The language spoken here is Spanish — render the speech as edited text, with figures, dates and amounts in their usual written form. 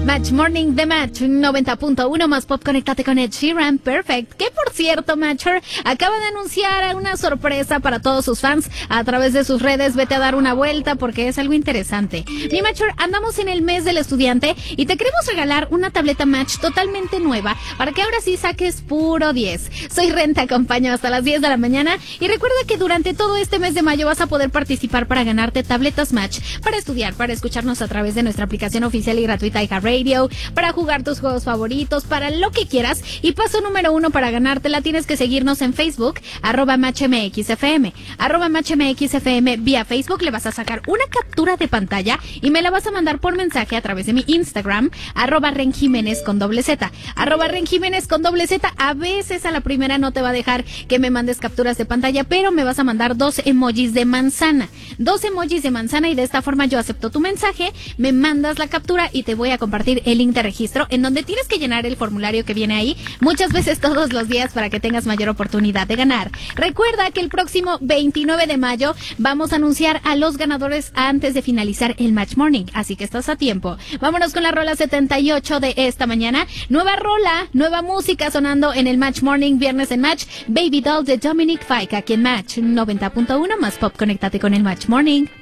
Match Morning de Match 90.1 más pop. Conéctate con Ed Sheeran, Perfect, que por cierto, Matcher acaba de anunciar una sorpresa para todos sus fans a través de sus redes. Vete a dar una vuelta porque es algo interesante. Mi Matcher, andamos en el mes del estudiante y te queremos regalar una tableta Match totalmente nueva para que ahora sí saques puro 10. Soy Ren, te acompaño hasta las 10 de la mañana y recuerda que durante todo este mes de mayo vas a poder participar para ganarte tabletas Match para estudiar, para escucharnos a través de nuestra aplicación oficial y gratuita iHeartRadio, para jugar tus juegos favoritos, para lo que quieras. Y paso número 1 para ganártela, tienes que seguirnos en Facebook, @MatchMXFM, @MatchMXFM vía Facebook. Le vas a sacar una captura de pantalla y me la vas a mandar por mensaje a través de mi Instagram, @RenJiménez con doble Z, @RenJiménez con doble Z. A veces a la primera no te va a dejar que me mandes capturas de pantalla, pero me vas a mandar 2 emojis de manzana, 2 emojis de manzana, y de esta forma yo acepto tu mensaje, me mandas la captura y te voy a compartir el link de registro en donde tienes que llenar el formulario que viene ahí muchas veces todos los días para que tengas mayor oportunidad de ganar. Recuerda que el próximo 29 de mayo vamos a anunciar a los ganadores antes de finalizar el Match Morning, así que estás a tiempo. Vámonos con la rola 78 de esta mañana. Nueva rola, nueva música sonando en el Match Morning, viernes en Match. Baby Doll de Dominic Fike, aquí en Match 90.1 más pop. Conéctate con el Match Morning.